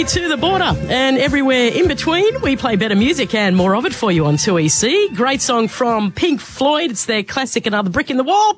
Sydney to the border and everywhere in between. We play better music and more of it for you on 2EC. Great song from Pink Floyd. It's their classic Another Brick in the Wall,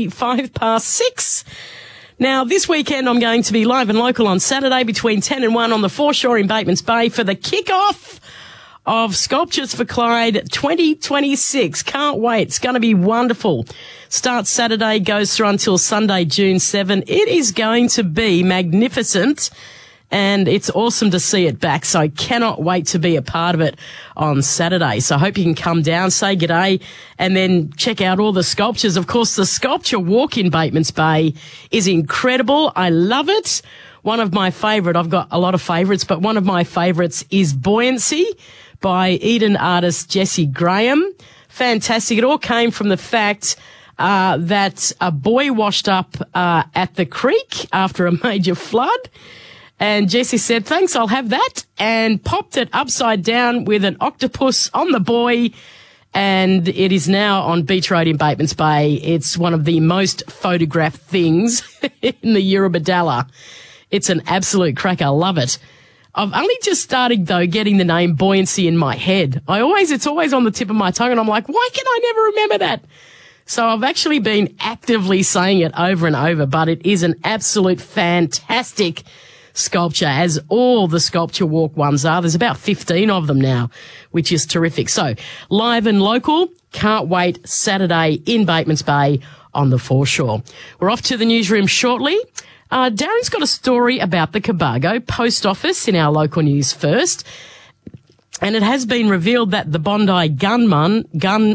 6:25. Now, this weekend I'm going to be live and local on Saturday between 10 and 1 on the foreshore in Batemans Bay for the kick-off of Sculptures for Clyde 2026. Can't wait. It's going to be wonderful. Starts Saturday, goes through until Sunday, June 7. It is going to be magnificent, and it's awesome to see it back. So I cannot wait to be a part of it on Saturday. So I hope you can come down, say g'day, and then check out all the sculptures. Of course, the sculpture walk in Batemans Bay is incredible. I love it. One of my favourite, I've got a lot of favourites, but one of my favourites is Buoyancy by Eden artist Jessie Graham. Fantastic. It all came from the fact that a boy washed up at the creek after a major flood. And Jessie said, thanks, I'll have that, and popped it upside down with an octopus on the buoy. And it is now on Beach Road in Batemans Bay. It's one of the most photographed things in the Eurobodalla. It's an absolute cracker. I love it. I've only just started, though, getting the name Buoyancy in my head. It's always on the tip of my tongue, and I'm like, why can I never remember that? So I've actually been actively saying it over and over, but it is an absolute fantastic sculpture, as all the sculpture walk ones are. There's about 15 of them now, which is terrific. So live and local, can't wait, Saturday in Batemans Bay on the foreshore. We're off to the newsroom shortly. Darren's got a story about the Cobargo Post Office in our local news first. And it has been revealed that the Bondi gunman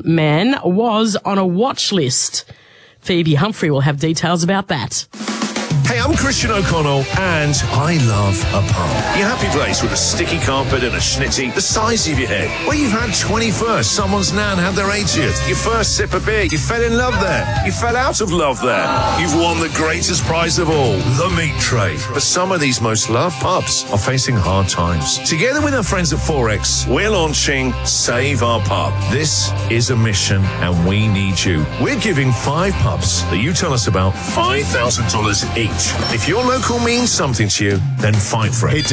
was on a watch list. Phoebe Humphrey will have details about that. Hey, I'm Christian O'Connell, and I love a pub. Your happy place with a sticky carpet and a schnitty the size of your head. Where you've had 21st, someone's nan had their 80th. Your first sip of beer, you fell in love there. You fell out of love there. You've won the greatest prize of all, the meat tray. But some of these most loved pubs are facing hard times. Together with our friends at Forex, we're launching Save Our Pub. This is a mission, and we need you. We're giving 5 pubs that you tell us about $5,000 each. If your local means something to you, then fight for it.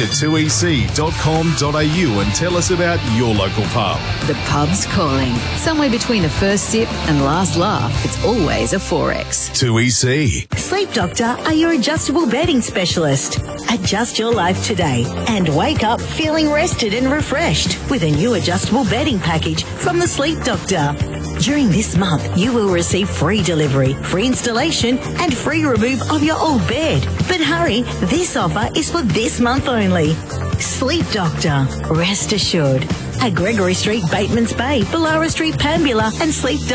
Head to 2ec.com.au and tell us about your local pub. The pub's calling. Somewhere between the first sip and last laugh, it's always a Forex. 2EC. Sleep Doctor are your adjustable bedding specialist. Adjust your life today and wake up feeling rested and refreshed with a new adjustable bedding package from the Sleep Doctor. During this month, you will receive free delivery, free installation and free remove of your old bed. But hurry, this offer is for this month only. Sleep Doctor, rest assured. At Gregory Street, Batemans Bay, Ballara Street, Pambula and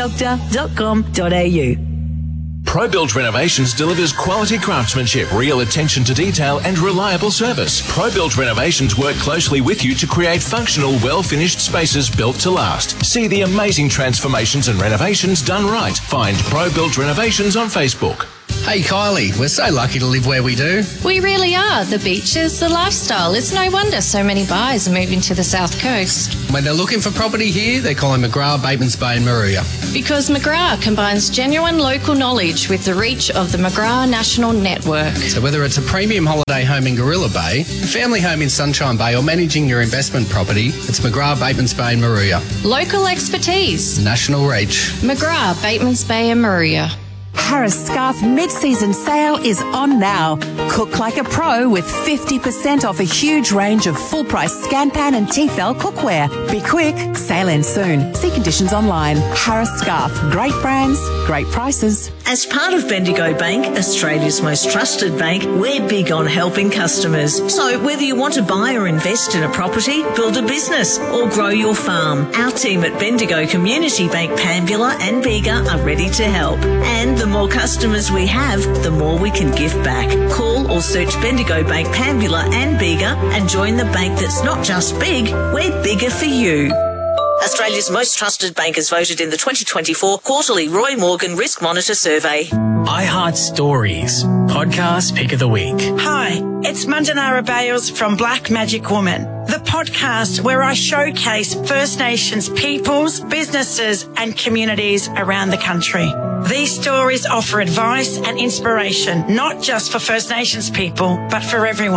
sleepdoctor.com.au. ProBuild Renovations delivers quality craftsmanship, real attention to detail and reliable service. ProBuild Renovations work closely with you to create functional, well-finished spaces built to last. See the amazing transformations and renovations done right. Find ProBuild Renovations on Facebook. Hey Kylie, we're so lucky to live where we do. We really are. The beaches, the lifestyle. It's no wonder so many buyers are moving to the south coast. When they're looking for property here, they're calling McGrath, Batemans Bay and Maruya. Because McGrath combines genuine local knowledge with the reach of the McGrath National Network. So whether it's a premium holiday home in Gorilla Bay, a family home in Sunshine Bay or managing your investment property, it's McGrath, Batemans Bay and Maruya. Local expertise. National reach. McGrath, Batemans Bay and Maruya. Harris Scarf mid-season sale is on now. Cook like a pro with 50% off a huge range of full-price Scanpan and Tefal cookware. Be quick, sale ends soon. See conditions online. Harris Scarf, great brands, great prices. As part of Bendigo Bank, Australia's most trusted bank, we're big on helping customers. So whether you want to buy or invest in a property, build a business or grow your farm, our team at Bendigo Community Bank Pambula and Bega are ready to help. And the more customers we have, the more we can give back. Call or search Bendigo Bank Pambula and Bega and join the bank that's not just big, we're bigger for you. Australia's most trusted bank is voted in the 2024 quarterly Roy Morgan Risk Monitor Survey. iHeart Stories, podcast pick of the week. Hi, it's Mandanara Bales from Black Magic Woman, the podcast where I showcase First Nations peoples, businesses and communities around the country. These stories offer advice and inspiration, not just for First Nations people, but for everyone.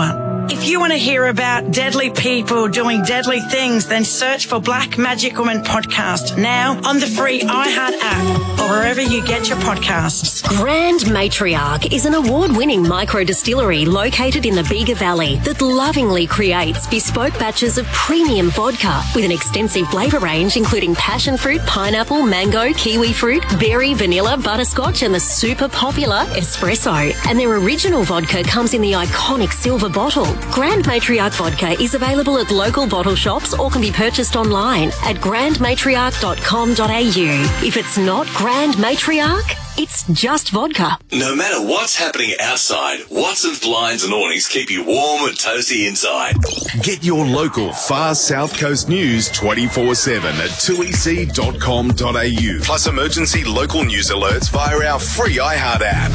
If you want to hear about deadly people doing deadly things, then search for Black Magic Woman podcast now on the free iHeart app or wherever you get your podcasts. Grand Matriarch is an award-winning micro distillery located in the Bega Valley that lovingly creates bespoke batches of premium vodka with an extensive flavour range including passion fruit, pineapple, mango, kiwi fruit, berry, vanilla, butterscotch and the super popular espresso. And their original vodka comes in the iconic silver bottle. Grand Matriarch vodka is available at local bottle shops or can be purchased online at grandmatriarch.com.au. If it's not Grand Matriarch, it's just vodka. No matter what's happening outside, Watson's blinds and awnings keep you warm and toasty inside. Get your local Far South Coast news 24/7 at 2ec.com.au. Plus emergency local news alerts via our free iHeart app.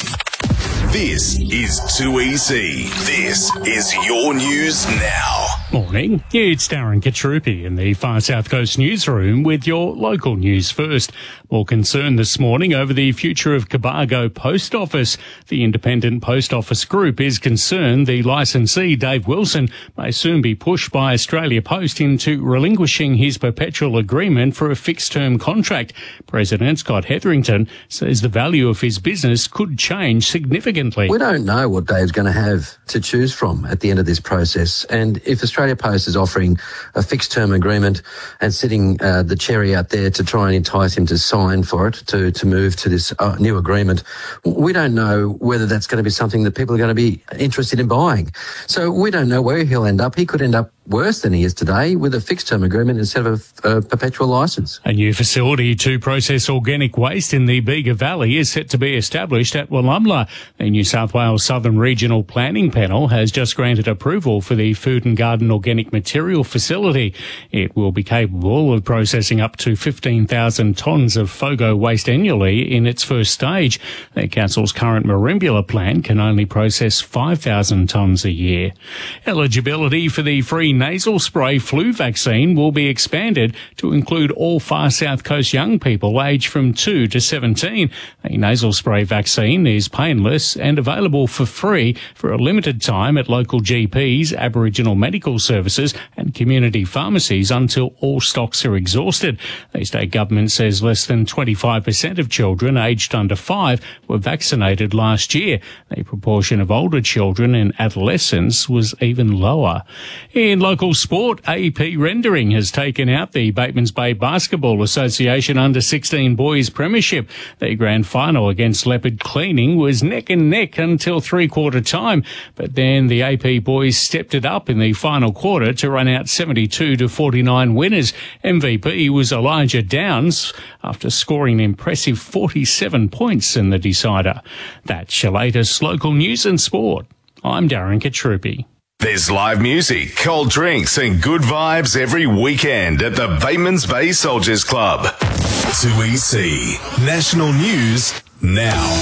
This is 2EC. This is your news now. Morning, it's Darren Katrupi in the Far South Coast newsroom with your local news first. More concern this morning over the future of Cobargo Post Office. The Independent Post Office Group is concerned the licensee, Dave Wilson, may soon be pushed by Australia Post into relinquishing his perpetual agreement for a fixed-term contract. President Scott Hetherington says the value of his business could change significantly. We don't know what Dave's going to have to choose from at the end of this process. And if Australia Post is offering a fixed-term agreement and sitting the cherry out there to try and entice him to sign for it, to move to this new agreement, we don't know whether that's going to be something that people are going to be interested in buying. So we don't know where he'll end up. He could end up worse than he is today with a fixed-term agreement instead of a perpetual licence. A new facility to process organic waste in the Bega Valley is set to be established at Wallumbla. The New South Wales Southern Regional Planning Panel has just granted approval for the Food and Garden Organic Material Facility. It will be capable of processing up to 15,000 tonnes of FOGO waste annually in its first stage. The council's current Merimbula plant can only process 5,000 tonnes a year. Eligibility for the free nasal spray flu vaccine will be expanded to include all Far South Coast young people aged from 2 to 17. A nasal spray vaccine is painless and available for free for a limited time at local GPs, Aboriginal medical services and community pharmacies until all stocks are exhausted. The state government says less than 25% of children aged under 5 were vaccinated last year. The proportion of older children and adolescents was even lower. In local sport, AEP Rendering has taken out the Batemans Bay Basketball Association Under-16 Boys Premiership. The grand final against Leopard Cleaning was neck and neck until three-quarter time, but then the AP boys stepped it up in the final quarter to run out 72-49 winners. MVP was Elijah Downs after scoring an impressive 47 points in the decider. That's your latest local news and sport. I'm Darren Katrupi. There's live music, cold drinks and good vibes every weekend at the Batemans Bay Soldiers Club. 2EC. National News Now.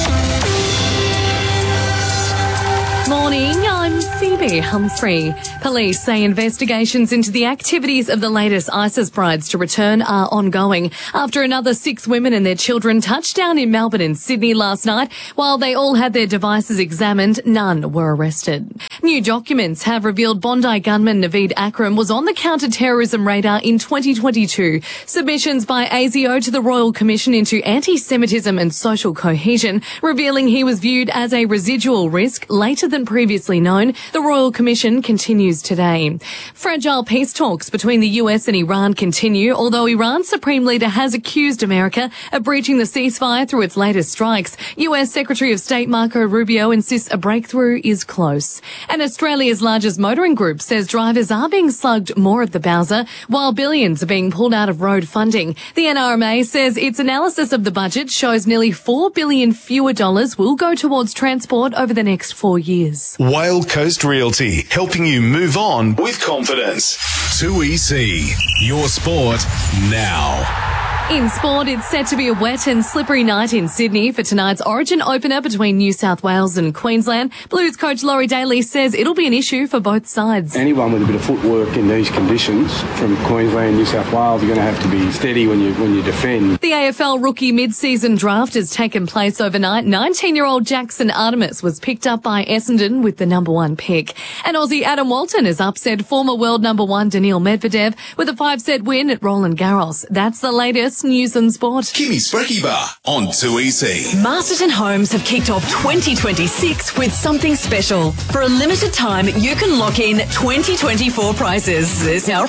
Morning, I'm Phoebe Humphrey. Police say investigations into the activities of the latest ISIS brides to return are ongoing after another 6 women and their children touched down in Melbourne and Sydney last night. While they all had their devices examined, none were arrested. New documents have revealed Bondi gunman Naveed Akram was on the counter-terrorism radar in 2022. Submissions by ASIO to the Royal Commission into Anti-Semitism and Social Cohesion revealing he was viewed as a residual risk later than previously known. The Royal Commission continues today. Fragile peace talks between the US and Iran continue, although Iran's Supreme Leader has accused America of breaching the ceasefire through its latest strikes. US Secretary of State Marco Rubio insists a breakthrough is close. And Australia's largest motoring group says drivers are being slugged more at the Bowser, while billions are being pulled out of road funding. The NRMA says its analysis of the budget shows nearly $4 billion fewer dollars will go towards transport over the next 4 years. Whale Coast Realty, helping you move on with confidence. 2EC. Your sport now. In sport, it's set to be a wet and slippery night in Sydney for tonight's Origin opener between New South Wales and Queensland. Blues coach Laurie Daly says it'll be an issue for both sides. Anyone with a bit of footwork in these conditions from Queensland, New South Wales, are going to have to be steady when you defend. The AFL rookie mid-season draft has taken place overnight. 19-year-old Jackson Artemis was picked up by Essendon with the number 1 pick. And Aussie Adam Walton has upset former world number 1 Daniil Medvedev with a 5-set win at Roland Garros. That's the latest news and sport. Kimmy's Brekkie Bar on 2EC. Masterton Homes have kicked off 2026 with something special. For a limited time, you can lock in 2024 prices.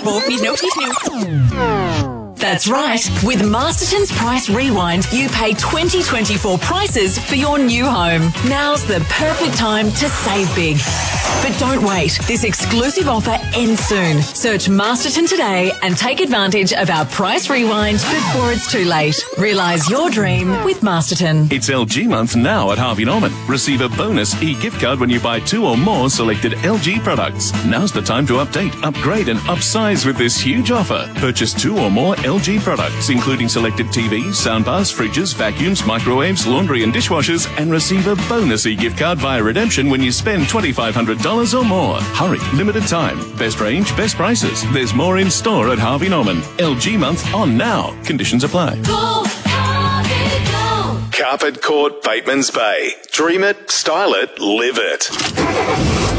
That's right. With Masterton's Price Rewind, you pay 2024 prices for your new home. Now's the perfect time to save big. But don't wait. This exclusive offer ends soon. Search Masterton today and take advantage of our Price Rewind before it's too late. Realise your dream with Masterton. It's LG month now at Harvey Norman. Receive a bonus e-gift card when you buy 2 or more selected LG products. Now's the time to update, upgrade and upsize with this huge offer. Purchase 2 or more LG products, including selected TVs, soundbars, fridges, vacuums, microwaves, laundry and dishwashers, and receive a bonus e-gift card via redemption when you spend $2,500 or more. Hurry, limited time. Best range, best prices. There's more in store at Harvey Norman. LG month on now. Conditions apply. Go, Harvey, go. Carpet Court, Bateman's Bay. Dream it, style it, live it.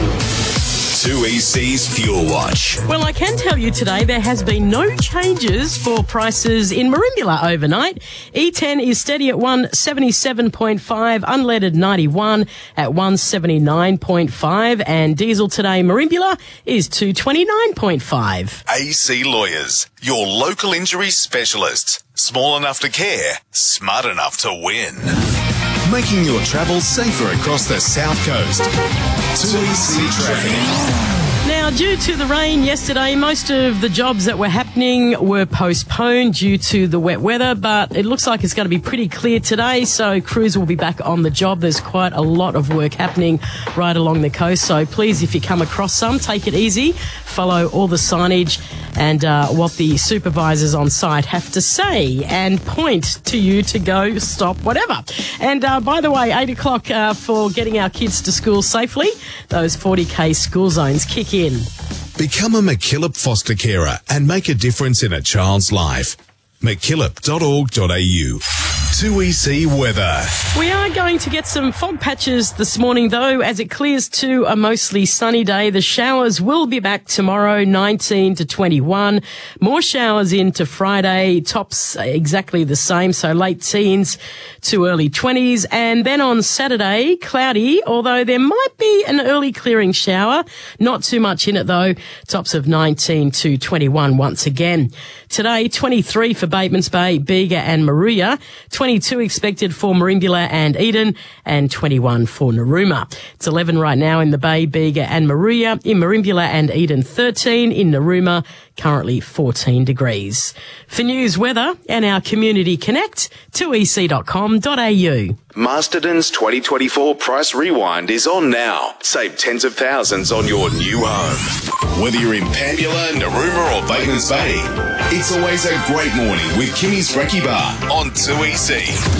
2EC's Fuel Watch. Well, I can tell you today there has been no changes for prices in Merimbula overnight. E10 is steady at 177.5, unleaded 91 at 179.5, and diesel today Merimbula is 229.5. AC Lawyers, your local injury specialists. Small enough to care, smart enough to win. Making your travel safer across the South Coast. 2EC Traffic. Now, due to the rain yesterday, most of the jobs that were happening were postponed due to the wet weather, but it looks like it's going to be pretty clear today, so crews will be back on the job. There's quite a lot of work happening right along the coast, so please, if you come across some, take it easy, follow all the signage and what the supervisors on site have to say and point to you to go stop whatever. And by the way, 8 o'clock for getting our kids to school safely, those 40k school zones kick in. Become a MacKillop foster carer and make a difference in a child's life. MacKillop.org.au. 2EC weather. We are going to get some fog patches this morning, though, as it clears to a mostly sunny day. The showers will be back tomorrow, 19 to 21. More showers into Friday, tops exactly the same, so late teens to early 20s. And then on Saturday, cloudy, although there might be an early clearing shower. Not too much in it, though. Tops of 19 to 21 once again. Today, 23 for Batemans Bay, Bega and Moruya, 22 expected for Merimbula and Eden, and 21 for Narooma. It's 11 right now in the Bay, Bega and Moruya. In Merimbula and Eden, 13. In Narooma, currently 14 degrees. For news, weather and our Community Connect, 2ec.com.au. Masterton's 2024 Price Rewind is on now. Save tens of thousands on your new home. Whether you're in Pambula, Narooma or Batemans Bay, it's always a great morning with Kimmy's Brekkie Bar on 2EC.